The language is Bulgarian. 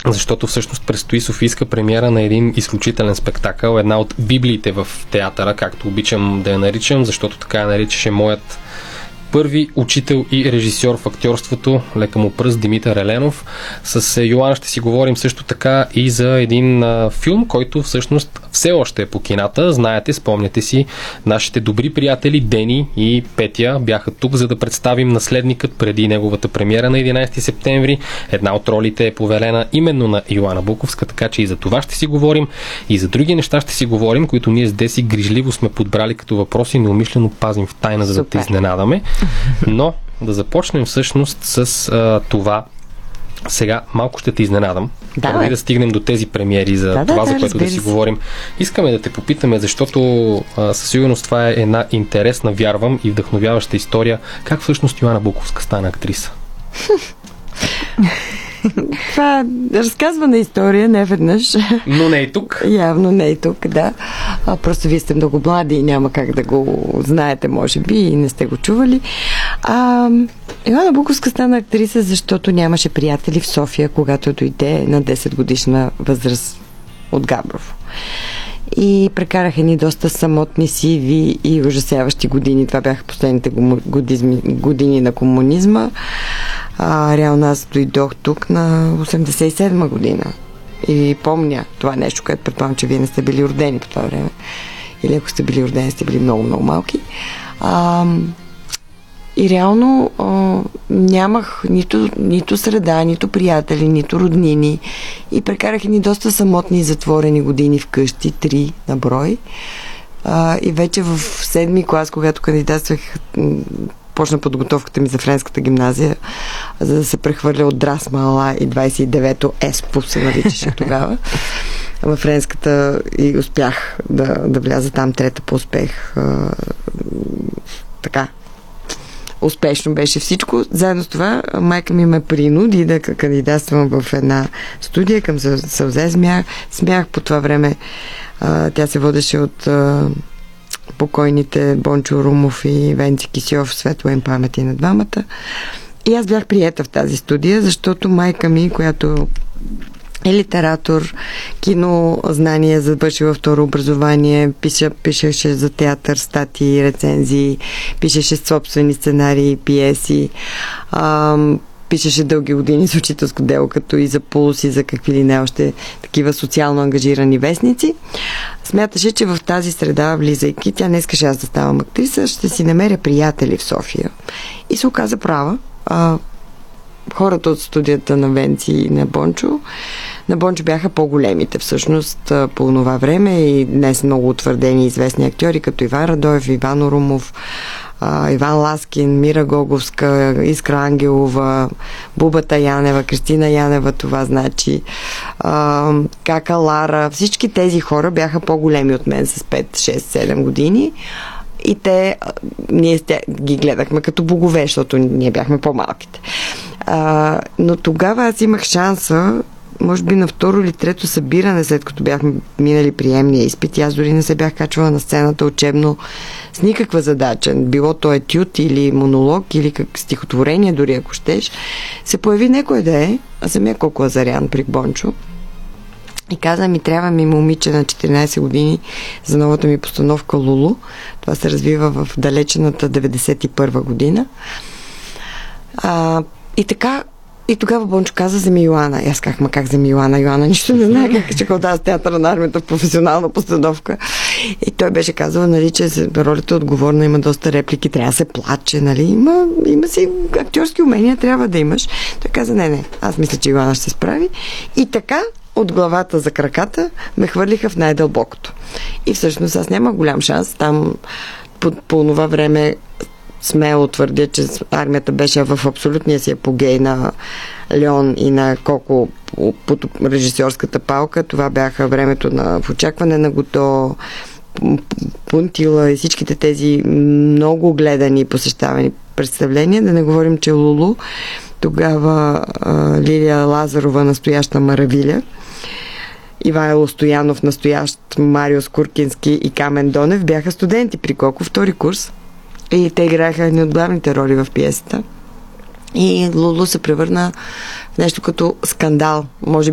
защото всъщност предстои софийска премиера на един изключителен спектакъл, една от библиите в театъра, както обичам да я наричам, защото така я наричаше моят първи учител и режисьор в актьорството, лека му пръст, Димитър Еленов. С Йоана ще си говорим също така и за един филм, който всъщност все още е по кината. Знаете, спомняте си, нашите добри приятели Дени и Петя бяха тук, за да представим Наследникът преди неговата премиера на 11 септември. Една от ролите е повелена именно на Йоана Буковска, така че и за това ще си говорим. И за други неща ще си говорим, които ние с Деси грижливо сме подбрали като въпроси и неумишлено пазим в тайна, за да те изненадаме. Но да започнем всъщност с това. Сега малко ще те изненадам. Преди да стигнем до тези премиери за това, за което да си говорим. Искаме да те попитаме, защото със сигурност това е една интересна, вярвам, и вдъхновяваща история. Как всъщност Йоана Буковска стана актриса? Това е разказвана история, не веднъж. Но не е тук. Явно не е тук, да. Просто вие сте много млади и няма как да го знаете, може би, и не сте го чували. Йоана Буковска стана актриса, защото нямаше приятели в София, когато дойде на 10 годишна възраст от Габрово. И прекарах едни доста самотни, сиви и ужасяващи години. Това бяха последните години на комунизма. Реално аз дойдох тук на 87 година. И помня това нещо, което предполагам, че вие не сте били родени по това време. Или ако сте били родени, сте били много, много малки. И реално нямах нито среда, нито приятели, нито роднини. И прекарах едни доста самотни и затворени години вкъщи, 3 на брой. И вече в 7-ми клас, когато кандидатствах, почна подготовката ми за френската гимназия, за да се прехвърля от Драсмала и 29-то ЕСПО се наричаше тогава. В френската и успях да вляза там, трета по успех. Така. Успешно беше всичко. Заедно с това майка ми ме принуди да кандидатствам в една студия към Сълзе смях. По това време тя се водеше от покойните Бончо Румов и Венци Кисьов, светло им памети на двамата. И аз бях приета в тази студия, защото майка ми, която е литератор, кинознание, завършила второ образование, пишеше за театър статии, рецензии, пишеше собствени сценарии, пиеси, пишеше дълги години с учителско дело, като и за Пулс, и за какви ли не още такива социално ангажирани вестници. Смяташе, че в тази среда, влизайки, тя не искаше аз да ставам актриса, ще си намеря приятели в София. И се оказа права. Хората от студията на Венци и на Бончо бяха по-големите всъщност по това време и днес много утвърдени известни актьори, като Иван Радоев, Иван Орумов, Иван Ласкин, Мира Гоговска, Искра Ангелова, Бубата Янева, Кристина Янева, това значи, Кака Лара. Всички тези хора бяха по-големи от мен с 5, 6, 7 години. И ние ги гледахме като богове, защото ние бяхме по-малките. Но тогава аз имах шанса, може би на второ или трето събиране, след като бяхме минали приемния изпит. Аз дори не се бях качвала на сцената учебно с никаква задача. Било то етюд или монолог, или стихотворение, дори ако щеш. Се появи некой да е, а самия Коко Азарян при Бончо. И каза ми, трябва ми момиче на 14 години за новата ми постановка Лулу. Това се развива в далечената 91 година. И така, и тогава Бончо каза, вземи Йоана. И аз казах, как вземи Йоана? Йоана нищо не знае как ще хода с театъра на армията в професионална постановка. И той беше казал, нали, че ролята е отговорна, има доста реплики, трябва да се плаче, нали, има си актьорски умения, трябва да имаш. Той каза, не, аз мисля, че Йоана ще се справи. И така, от главата за краката ме хвърлиха в най-дълбокото. И всъщност аз нямах голям шанс. Там по това време смело твърдя, че армията беше в абсолютния си апогей на Леон и на Коко под режисьорската палка. Това бяха времето в очакване на Годо, Пунтила и всичките тези много гледани и посещавани представления. Да не говорим, че Лулу, тогава Лилия Лазарова, настояща Маравиля, Ивайло Стоянов, настоящ Мариус Куркински и Камен Донев бяха студенти при Коко, втори курс. И те играеха едни от главните роли в пиесата. И Лулу се превърна в нещо като скандал. Може